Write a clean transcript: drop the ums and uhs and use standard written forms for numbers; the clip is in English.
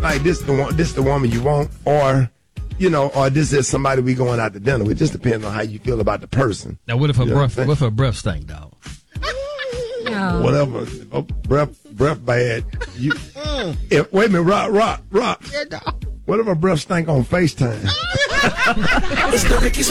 like this the woman you want, or or this is somebody we going out to dinner with. It just depends on how you feel about the person. Now, what if her breath stink, dog? No. Whatever. Breath bad. Wait a minute, Rock. Yeah, dog. What if her breath stink on FaceTime? It's the Ricky